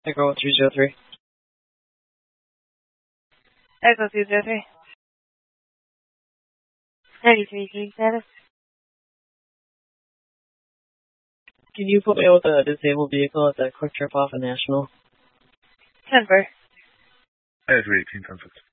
Echo 303. Echo 203. 33 status. Can you put me with a disabled vehicle at the Quick Trip off of National? 10-4. I have 18, 10-6.